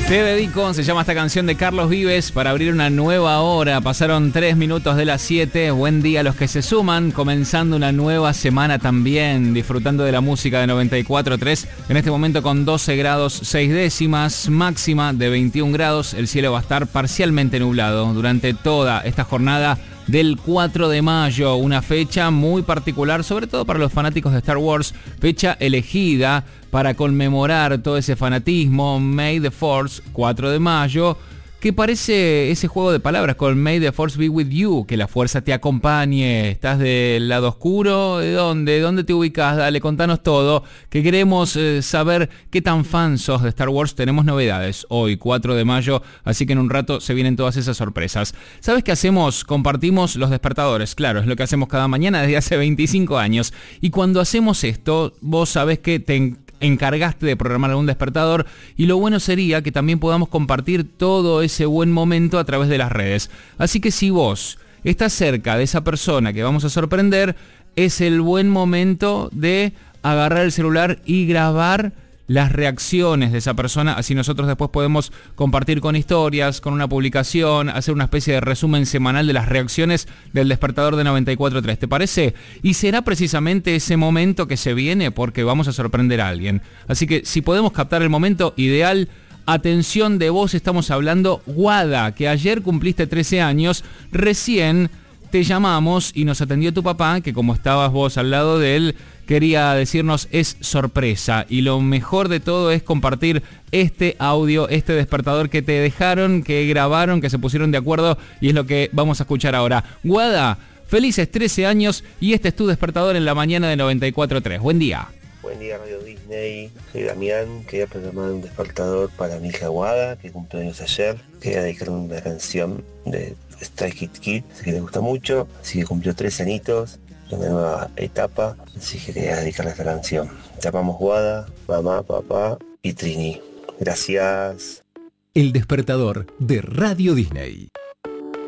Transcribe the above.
Te dedico, se llama esta canción de Carlos Vives, para abrir una nueva hora. Pasaron 3 minutos de las 7. Buen día a los que se suman, comenzando una nueva semana también, disfrutando de la música de 94.3. En este momento con 12 grados 6 décimas, máxima de 21 grados. El cielo va a estar parcialmente nublado durante toda esta jornada del 4 de mayo, una fecha muy particular, sobre todo para los fanáticos de Star Wars, fecha elegida para conmemorar todo ese fanatismo. May the Force, 4 de mayo, que parece ese juego de palabras con May the Force be with you, que la fuerza te acompañe. ¿Estás del lado oscuro? ¿De dónde? ¿Dónde te ubicas? Dale, contanos todo, que queremos saber qué tan fan sos de Star Wars. Tenemos novedades hoy, 4 de mayo, así que en un rato se vienen todas esas sorpresas. ¿Sabes qué hacemos? Compartimos los despertadores, claro, es lo que hacemos cada mañana desde hace 25 años. Y cuando hacemos esto, vos sabés que te encargaste de programar algún despertador, y lo bueno sería que también podamos compartir todo ese buen momento a través de las redes. Así que si vos estás cerca de esa persona que vamos a sorprender, es el buen momento de agarrar el celular y grabar las reacciones de esa persona, así nosotros después podemos compartir con historias, con una publicación, hacer una especie de resumen semanal de las reacciones del despertador de 94.3. ¿Te parece? Y será precisamente ese momento que se viene, porque vamos a sorprender a alguien. Así que si podemos captar el momento ideal, atención de vos, estamos hablando Guada, que ayer cumpliste 13 años, recién te llamamos y nos atendió tu papá, que como estabas vos al lado de él, quería decirnos es sorpresa. Y lo mejor de todo es compartir este audio, este despertador que te dejaron, que grabaron, que se pusieron de acuerdo, y es lo que vamos a escuchar ahora. Guada, felices 13 años, y este es tu despertador en la mañana de 94.3. Buen día. Buen día, Radio Disney. Soy Damián. Quería programar un despertador para mi hija Guada, que cumplió años ayer. Quería dedicarle una canción de Stray Kids Kid, que le gusta mucho, así que cumplió 3 añitos, una nueva etapa, así que quería dedicarle esta canción. Te amamos, Guada, mamá, papá y Trini. Gracias. El despertador de Radio Disney.